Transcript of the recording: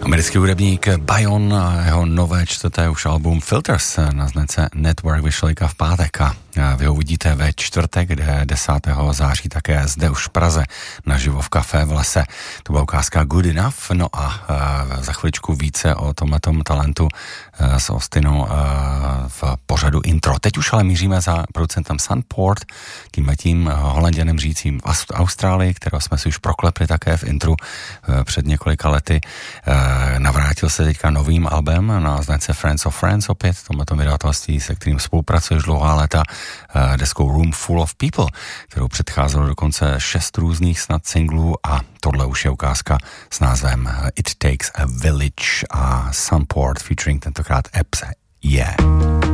Americký hudebník Bayon a jeho nové čtvrté už album Filters na značce Network vyšel v pátek a vy ho uvidíte ve čtvrtek, kde 10. září také zde už v Praze naživo v Café v lese. To byla ukázka Good Enough, no a za chviličku více o tomhletom talentu s Austinou v pořadu Intro. Teď už ale míříme za producentem Sunport, tímhletím Holanděnem žijícím v Austrálii, kterého jsme si už proklepli také v Intru před několika lety. Navrátil se teďka novým albem na značce Friends of Friends, opět tomhletom vydavatelství, se kterým spolupracuješ dlouhá léta, deskou Room Full of People, kterou předcházelo dokonce 6 různých snad singlů a tohle už je ukázka s názvem It Takes a Village a Sunport featuring tentokrát Epps. Yeah.